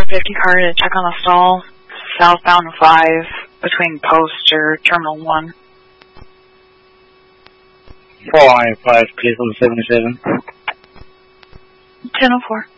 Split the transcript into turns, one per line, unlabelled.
450 car to check on the stall, southbound 5, between post or terminal 1.
495, please on 77.
1004.